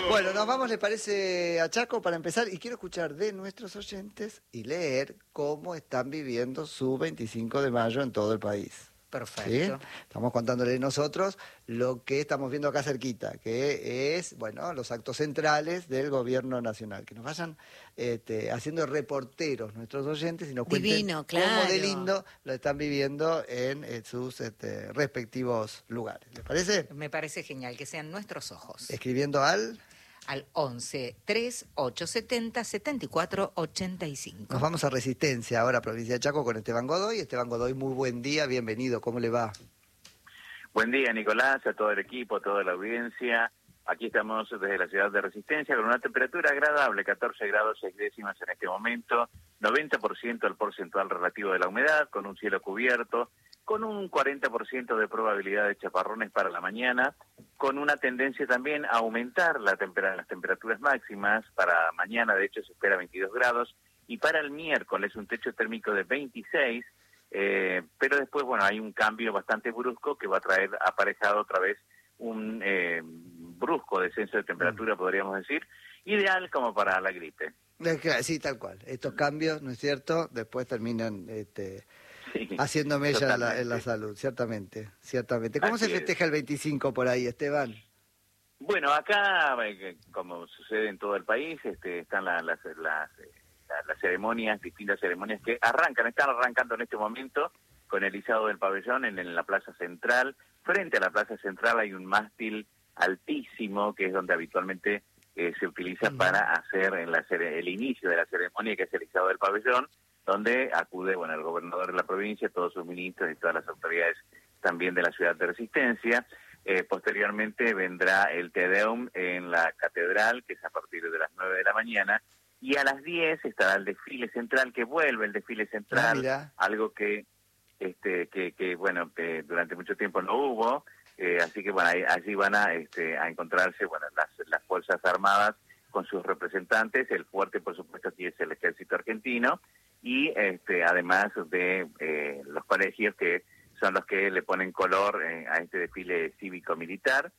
Bueno, nos vamos, ¿le parece, a Chaco para empezar? Y quiero escuchar de nuestros oyentes y leer cómo están viviendo su 25 de mayo en todo el país. Perfecto. ¿Sí? Estamos contándole nosotros lo que estamos viendo acá cerquita, que es, bueno, los actos centrales del gobierno nacional. Que nos vayan haciendo reporteros nuestros oyentes y nos cuenten Divino, claro. cómo de lindo lo están viviendo en sus respectivos lugares. ¿Les parece? Me parece genial que sean nuestros ojos. Escribiendo al 11 3870 7485. Nos vamos a Resistencia, ahora provincia de Chaco, con Esteban Godoy. Esteban Godoy, muy buen día, bienvenido, ¿cómo le va? Buen día, Nicolás, a todo el equipo, a toda la audiencia. Aquí estamos desde la ciudad de Resistencia con una temperatura agradable, 14 grados 6 décimas en este momento, 90% el porcentual relativo de la humedad, con un cielo cubierto, con un 40% de probabilidad de chaparrones para la mañana, con una tendencia también a aumentar las temperaturas máximas. Para mañana, de hecho, se espera 22 grados, y para el miércoles un techo térmico de 26, pero después, bueno, hay un cambio bastante brusco que va a traer aparejado otra vez un brusco descenso de temperatura, podríamos decir, ideal como para la gripe. Sí, tal cual. Estos cambios, ¿no es cierto?, después terminan Sí, haciendo mella en la salud, ciertamente. ¿Cómo Así se festeja el 25 por ahí, Esteban? Bueno, acá, como sucede en todo el país, están las ceremonias, distintas ceremonias que están arrancando en este momento con el izado del pabellón en la Plaza Central. Frente a la Plaza Central hay un mástil altísimo, que es donde habitualmente se utiliza para hacer el inicio de la ceremonia, que es el izado del pabellón, donde acude, bueno, el gobernador de la provincia, todos sus ministros y todas las autoridades también de la ciudad de Resistencia. Posteriormente vendrá el Te Deum en la catedral, que es a partir de las 9 de la mañana, y a las 10 estará el desfile central, que vuelve el desfile central, algo que bueno, que durante mucho tiempo no hubo, así que bueno, allí van a encontrarse, bueno, las Fuerzas Armadas con sus representantes. El fuerte, por supuesto, aquí es el Ejército Argentino, y además de los colegios, que son los que le ponen color a este desfile cívico-militar.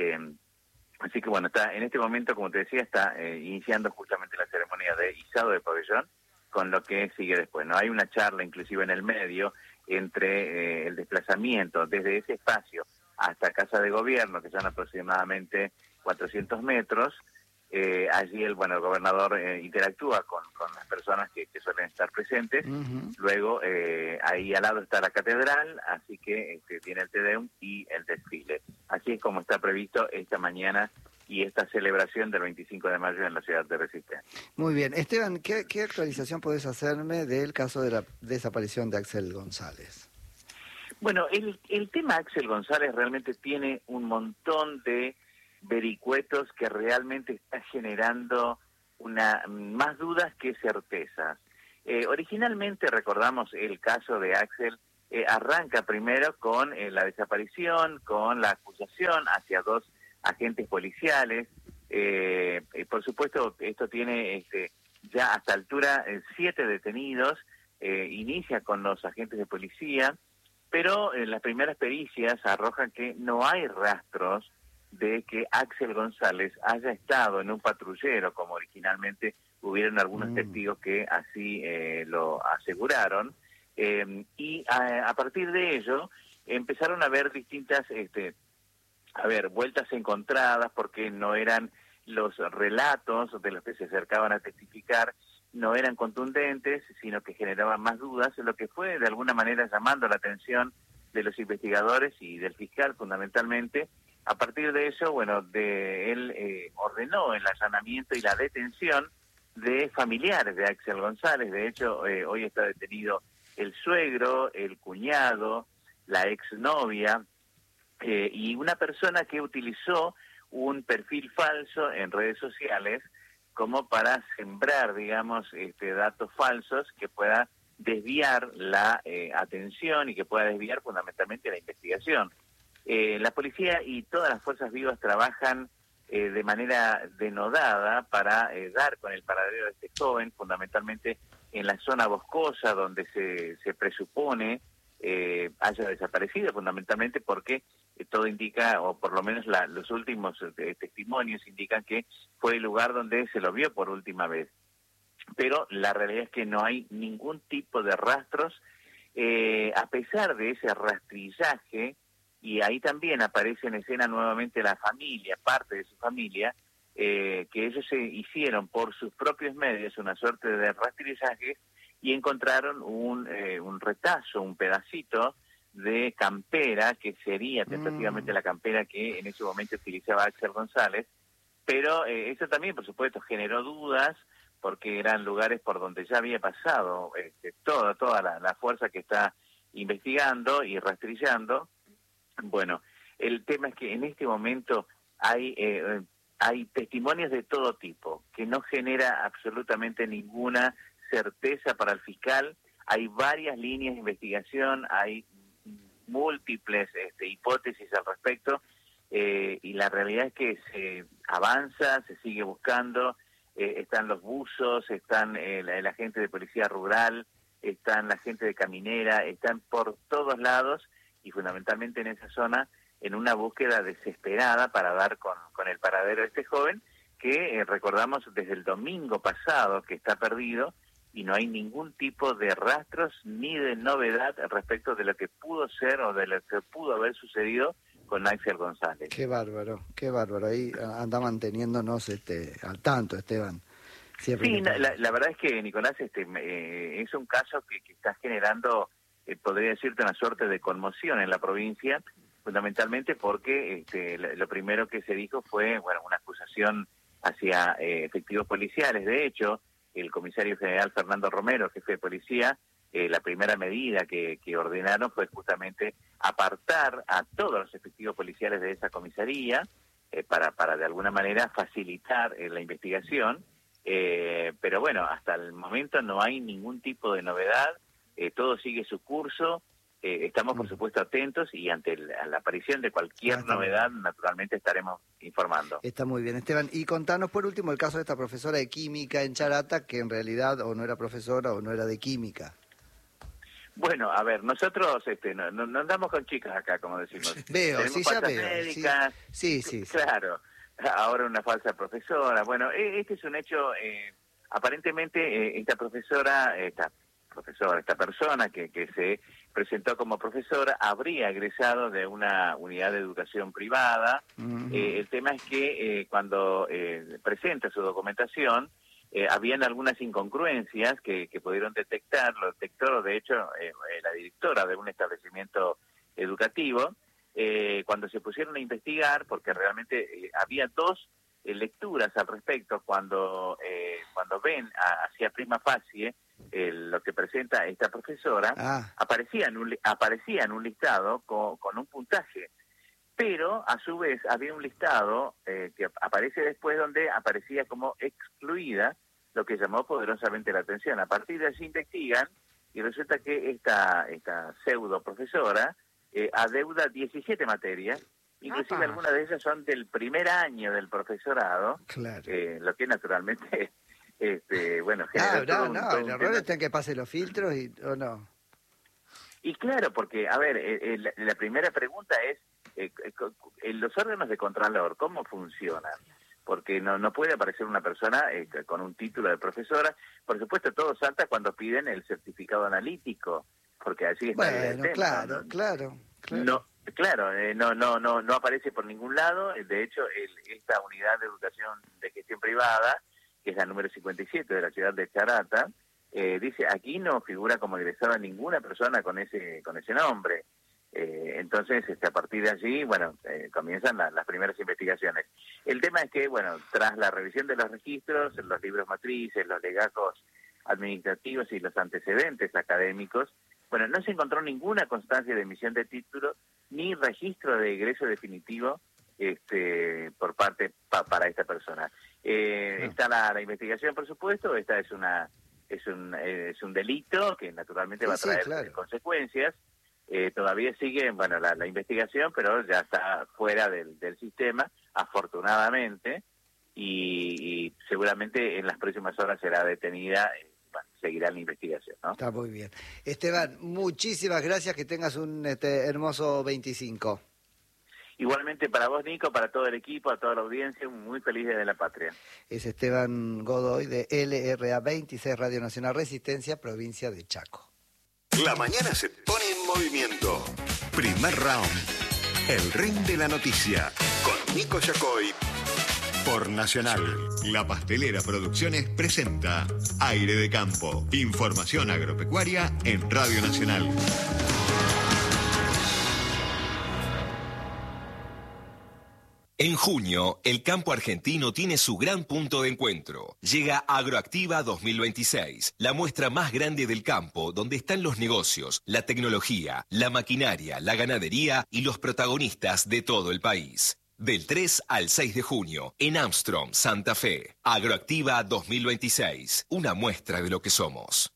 Así que bueno, está en este momento, como te decía, está iniciando justamente la ceremonia de izado de pabellón, con lo que sigue después, ¿no? Hay una charla inclusive en el medio entre el desplazamiento desde ese espacio hasta Casa de Gobierno, que son aproximadamente 400 metros. Allí el gobernador interactúa con las personas que suelen estar presentes. Luego ahí al lado está la catedral, así que viene el Te Deum y el desfile. Así es como está previsto esta mañana y esta celebración del 25 de mayo en la ciudad de Resistencia. Muy bien. Esteban, ¿qué actualización podés hacerme del caso de la desaparición de Axel González? Bueno, el tema Axel González realmente tiene un montón de vericuetos que realmente está generando más dudas que certezas. Originalmente, recordamos, el caso de Axel arranca primero con la desaparición, con la acusación hacia 2 agentes policiales. Por supuesto, esto tiene ya hasta altura 7 detenidos. Inicia con los agentes de policía, pero las primeras pericias arrojan que no hay rastros de que Axel González haya estado en un patrullero, como originalmente hubieron algunos testigos que así lo aseguraron, y a partir de ello empezaron a haber distintas vueltas encontradas, porque no eran los relatos de los que se acercaban a testificar, no eran contundentes, sino que generaban más dudas, lo que fue de alguna manera llamando la atención de los investigadores y del fiscal fundamentalmente. A partir de eso, bueno, él ordenó el allanamiento y la detención de familiares de Axel González. De hecho, hoy está detenido el suegro, el cuñado, la exnovia, y una persona que utilizó un perfil falso en redes sociales como para sembrar, digamos, datos falsos que pueda desviar la atención y que pueda desviar fundamentalmente la investigación. La policía y todas las fuerzas vivas trabajan de manera denodada para dar con el paradero de este joven, fundamentalmente en la zona boscosa donde se presupone haya desaparecido, fundamentalmente porque todo indica, o por lo menos los últimos testimonios indican que fue el lugar donde se lo vio por última vez. Pero la realidad es que no hay ningún tipo de rastros, a pesar de ese rastrillaje, y ahí también aparece en escena nuevamente la familia, parte de su familia, que ellos se hicieron por sus propios medios una suerte de rastrillaje y encontraron un retazo, un pedacito de campera, que sería tentativamente la campera que en ese momento utilizaba Axel González, pero eso también, por supuesto, generó dudas, porque eran lugares por donde ya había pasado toda la fuerza que está investigando y rastrillando. Bueno, el tema es que en este momento hay testimonios de todo tipo, que no genera absolutamente ninguna certeza para el fiscal. Hay varias líneas de investigación, hay múltiples hipótesis al respecto, y la realidad es que se avanza, se sigue buscando. Están los buzos, están la gente de policía rural, están la gente de caminera, están por todos lados y fundamentalmente en esa zona en una búsqueda desesperada para dar con el paradero de este joven que recordamos desde el domingo pasado que está perdido y no hay ningún tipo de rastros ni de novedad respecto de lo que pudo ser o de lo que pudo haber sucedido con Axel González. Qué bárbaro. Ahí anda manteniéndonos al tanto, Esteban. Siempre Sí, la verdad es que, Nicolás, es un caso que está generando, podría decirte, una suerte de conmoción en la provincia, fundamentalmente porque lo primero que se dijo fue, bueno, una acusación hacia efectivos policiales. De hecho, el comisario general Fernando Romero, jefe de policía, la primera medida que ordenaron fue justamente apartar a todos los efectivos policiales de esa comisaría para de alguna manera facilitar la investigación, pero bueno, hasta el momento no hay ningún tipo de novedad, todo sigue su curso, estamos por supuesto atentos y ante la aparición de cualquier novedad naturalmente estaremos informando. Está muy bien, Esteban. Y contanos por último el caso de esta profesora de química en Charata, que en realidad o no era profesora o no era de química. Bueno, a ver, nosotros no andamos con chicas acá, como decimos. Veo, tenemos sí, ya falsas veo. médicas, Sí. Claro, ahora una falsa profesora. Bueno, este es un hecho, aparentemente esta persona que se presentó como profesora habría egresado de una unidad de educación privada. El tema es que cuando presenta su documentación, habían algunas incongruencias que pudieron detectar, lo detectó de hecho la directora de un establecimiento educativo, cuando se pusieron a investigar, porque realmente había dos lecturas al respecto, cuando ven hacia prima facie lo que presenta esta profesora, aparecía en un listado con un puntaje, pero a su vez había un listado que aparece después donde aparecía como excluida, lo que llamó poderosamente la atención. A partir de allí investigan y resulta que esta pseudo profesora adeuda 17 materias, inclusive algunas de ellas son del primer año del profesorado, claro. Lo que naturalmente bueno, el error está en que pase los filtros o no. Y claro, porque, a ver, la primera pregunta es, los órganos de Contralor, ¿cómo funcionan? Porque no puede aparecer una persona con un título de profesora. Por supuesto, todo salta cuando piden el certificado analítico, porque así está el tema. Claro. No aparece por ningún lado. De hecho, esta unidad de educación de gestión privada, que es la número 57 de la ciudad de Charata, dice, aquí no figura como egresada ninguna persona con ese nombre. Entonces, a partir de allí, bueno, comienzan las primeras investigaciones. El tema es que, bueno, tras la revisión de los registros, los libros matrices, los legajos administrativos y los antecedentes académicos, bueno, no se encontró ninguna constancia de emisión de título ni registro de egreso definitivo por parte para esta persona. Está la investigación, por supuesto. Esta es un delito que naturalmente va a traer consecuencias. Todavía sigue, bueno, la investigación, pero ya está fuera del sistema, afortunadamente, y seguramente en las próximas horas será detenida. Seguirá la investigación, ¿no? Está muy bien. Esteban, muchísimas gracias, que tengas un hermoso 25. Igualmente para vos, Nico, para todo el equipo, a toda la audiencia, un muy feliz Día de la Patria. Es Esteban Godoy de LRA 26 Radio Nacional Resistencia, provincia de Chaco. La mañana se pone en movimiento. Primer round. El ring de la noticia. Con Nico Yacoy. Por Nacional. La Pastelera Producciones presenta Aire de Campo. Información agropecuaria en Radio Nacional. En junio, el campo argentino tiene su gran punto de encuentro. Llega Agroactiva 2026, la muestra más grande del campo, donde están los negocios, la tecnología, la maquinaria, la ganadería y los protagonistas de todo el país. Del 3 al 6 de junio, en Armstrong, Santa Fe. Agroactiva 2026, una muestra de lo que somos.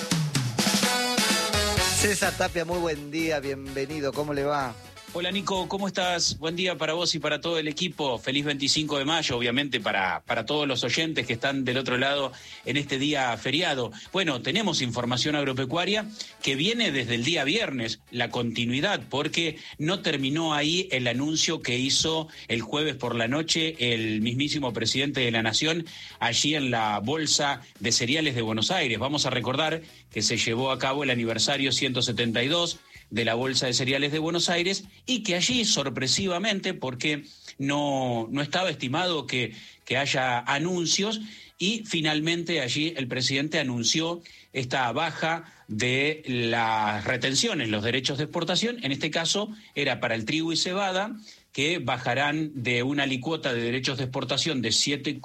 César Tapia, muy buen día, bienvenido, ¿cómo le va? Hola Nico, ¿cómo estás? Buen día para vos y para todo el equipo. Feliz 25 de mayo, obviamente para todos los oyentes que están del otro lado en este día feriado. Bueno, tenemos información agropecuaria que viene desde el día viernes, la continuidad, porque no terminó ahí el anuncio que hizo el jueves por la noche el mismísimo presidente de la Nación allí en la Bolsa de Cereales de Buenos Aires. Vamos a recordar que se llevó a cabo el aniversario 172 de la Bolsa de Cereales de Buenos Aires y que allí sorpresivamente, porque no estaba estimado que haya anuncios, y finalmente allí el presidente anunció esta baja de las retenciones, los derechos de exportación. En este caso era para el trigo y cebada, que bajarán de una alicuota de derechos de exportación de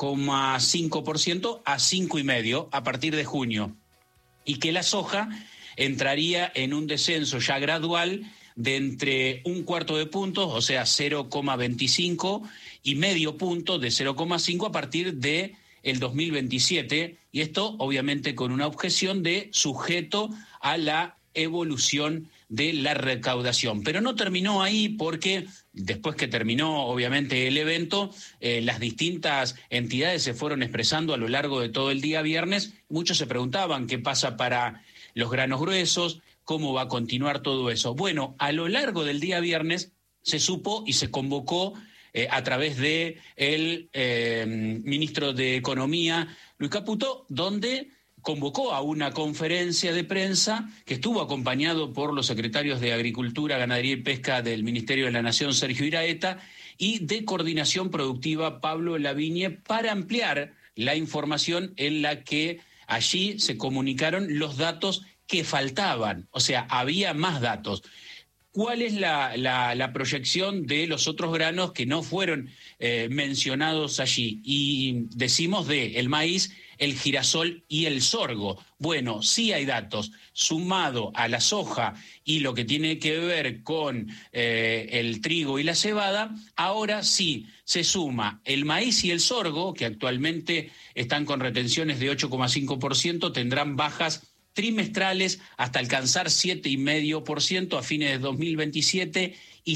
7,5% a 5,5% a partir de junio, y que la soja entraría en un descenso ya gradual de entre 1/4 de puntos, o sea 0,25, y medio punto de 0,5 a partir de el 2027, y esto obviamente con una objeción de sujeto a la evolución de la recaudación. Pero no terminó ahí, porque después que terminó obviamente el evento, las distintas entidades se fueron expresando a lo largo de todo el día viernes. Muchos se preguntaban qué pasa para los granos gruesos, cómo va a continuar todo eso. Bueno, a lo largo del día viernes se supo y se convocó a través de el ministro de Economía, Luis Caputo, donde convocó a una conferencia de prensa que estuvo acompañado por los secretarios de Agricultura, Ganadería y Pesca del Ministerio de la Nación, Sergio Iraeta, y de Coordinación Productiva, Pablo Lavigne, para ampliar la información en la que allí se comunicaron los datos que faltaban, o sea, había más datos. ¿Cuál es la proyección de los otros granos que no fueron mencionados allí? Y decimos de el maíz, el girasol y el sorgo. Bueno, sí hay datos. Sumado a la soja y lo que tiene que ver con el trigo y la cebada, ahora sí se suma el maíz y el sorgo, que actualmente están con retenciones de 8,5%, tendrán bajas trimestrales hasta alcanzar 7,5% a fines de 2027 y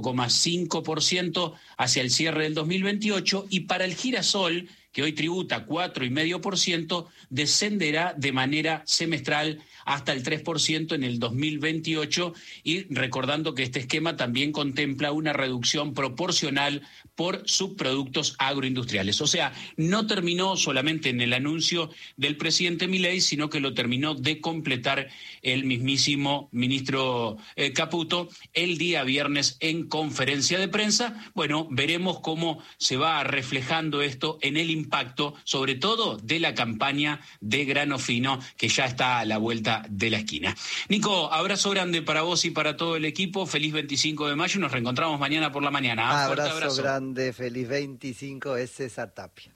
5,5% hacia el cierre del 2028, y para el girasol, que hoy tributa 4,5%, descenderá de manera semestral hasta el 3% en el 2028, y recordando que este esquema también contempla una reducción proporcional por subproductos agroindustriales. O sea, no terminó solamente en el anuncio del presidente Milei, sino que lo terminó de completar el mismísimo ministro Caputo el día viernes en conferencia de prensa. Bueno, veremos cómo se va reflejando esto en el impacto, sobre todo de la campaña de grano fino, que ya está a la vuelta de la esquina. Nico, abrazo grande para vos y para todo el equipo. Feliz 25 de mayo. Nos reencontramos mañana por la mañana. Fuerte abrazo grande. Feliz 25, es César Tapia.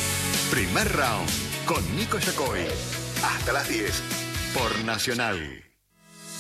Primer round con Nico Yacoy. Hasta las 10 por Nacional.